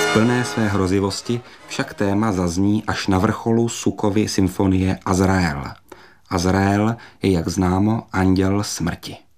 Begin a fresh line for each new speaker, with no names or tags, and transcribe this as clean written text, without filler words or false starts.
V plné své hrozivosti však téma zazní až na vrcholu Sukovy symfonie Azrael. Azrael je, jak známo, anděl smrti.